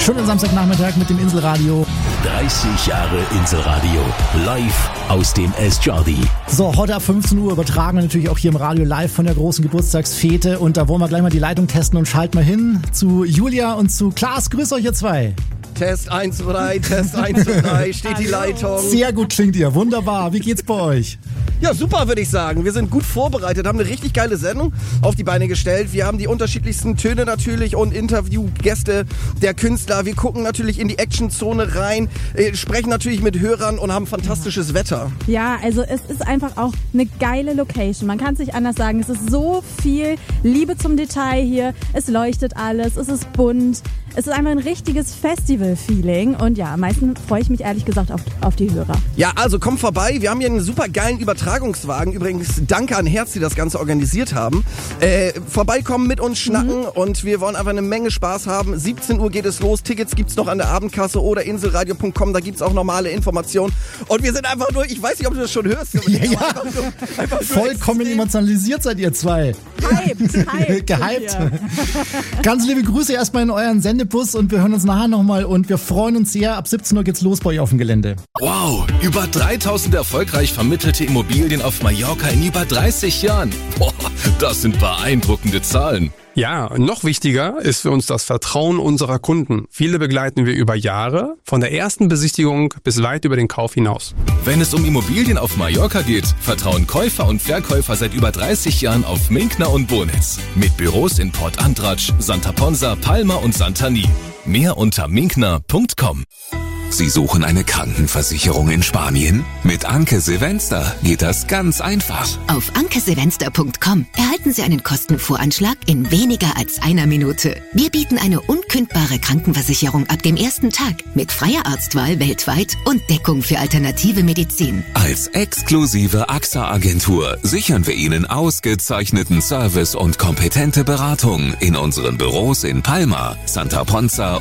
Schönen Samstagnachmittag mit dem Inselradio. 30 Jahre Inselradio. Live aus dem S-Jordi. So, heute ab 15 Uhr übertragen wir natürlich auch hier im Radio live von der großen Geburtstagsfete. Und da wollen wir gleich mal die Leitung testen und schalten mal hin zu Julia und zu Klaas. Grüß euch ihr zwei. Test 1, 2, 3, Test 1, 2, 3, steht die Leitung. Sehr gut klingt ihr, wunderbar. Wie geht's bei euch? Ja, super, würde ich sagen. Wir sind gut vorbereitet, haben eine richtig geile Sendung auf die Beine gestellt. Wir haben die unterschiedlichsten Töne natürlich und Interviewgäste der Künstler. Wir gucken natürlich in die Actionzone rein, sprechen natürlich mit Hörern und haben fantastisches Wetter. Ja, also es ist einfach auch eine geile Location. Man kann es nicht anders sagen. Es ist so viel Liebe zum Detail hier. Es leuchtet alles, es ist bunt. Es ist einfach ein richtiges Festival-Feeling. Und ja, am meisten freue ich mich ehrlich gesagt auf die Hörer. Ja, also kommt vorbei. Wir haben hier einen super geilen Übertragungswagen. Übrigens, danke an Herz, die das Ganze organisiert haben. Vorbeikommen, mit uns schnacken und wir wollen einfach eine Menge Spaß haben. 17 Uhr geht es los. Tickets gibt's noch an der Abendkasse oder inselradio.com. Da gibt's auch normale Informationen. Und wir sind einfach nur, ich weiß nicht, ob du das schon hörst. Einfach nur vollkommen emotionalisiert seid ihr zwei. Gehypt. Ganz liebe Grüße erstmal in euren Sendebus und wir hören uns nachher nochmal und wir freuen uns sehr. Ab 17 Uhr geht's los bei euch auf dem Gelände. Wow, über 3000 erfolgreich vermittelte Immobilien auf Mallorca in über 30 Jahren. Boah, das sind beeindruckende Zahlen. Ja, noch wichtiger ist für uns das Vertrauen unserer Kunden. Viele begleiten wir über Jahre, von der ersten Besichtigung bis weit über den Kauf hinaus. Wenn es um Immobilien auf Mallorca geht, vertrauen Käufer und Verkäufer seit über 30 Jahren auf Minkner und Bonitz. Mit Büros in Port Andratx, Santa Ponsa, Palma und Santani. Mehr unter minkner.com. Sie suchen eine Krankenversicherung in Spanien? Mit Anke Silvester geht das ganz einfach. Auf ankesilvester.com erhalten Sie einen Kostenvoranschlag in weniger als einer Minute. Wir bieten eine unkündbare Krankenversicherung ab dem ersten Tag mit freier Arztwahl weltweit und Deckung für alternative Medizin. Als exklusive AXA-Agentur sichern wir Ihnen ausgezeichneten Service und kompetente Beratung in unseren Büros in Palma, Santa Ponsa